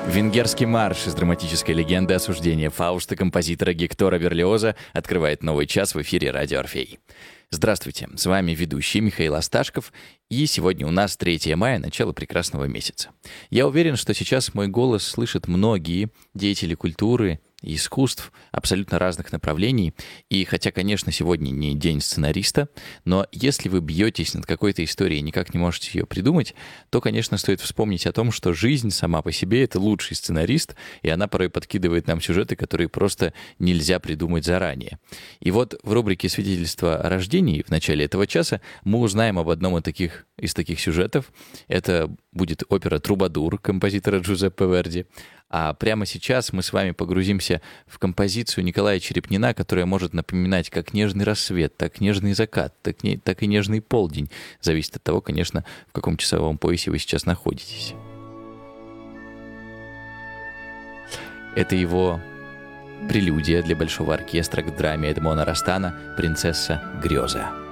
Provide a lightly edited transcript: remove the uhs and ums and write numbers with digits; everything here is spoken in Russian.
Венгерский марш из драматической легенды осуждения Фауста композитора Гектора Берлиоза открывает новый час в эфире «Радио Орфей». Здравствуйте, с вами ведущий Михаил Асташков, и сегодня у нас 3 мая, начало прекрасного месяца. Я уверен, что сейчас мой голос слышат многие деятели культуры и искусств абсолютно разных направлений. И хотя, конечно, сегодня не день сценариста, но если вы бьетесь над какой-то историей и никак не можете ее придумать, то, конечно, стоит вспомнить о том, что жизнь сама по себе — это лучший сценарист, и она порой подкидывает нам сюжеты, которые просто нельзя придумать заранее. И вот в рубрике «Свидетельство о рождении» в начале этого часа мы узнаем об одном из таких сюжетов. Это будет опера «Трубадур» композитора Джузеппе Верди. А прямо сейчас мы с вами погрузимся в композицию Николая Черепнина, которая может напоминать как нежный рассвет, так нежный закат, так и нежный полдень. Зависит от того, конечно, в каком часовом поясе вы сейчас находитесь. Это его прелюдия для большого оркестра к драме Эдмона Ростана «Принцесса Греза».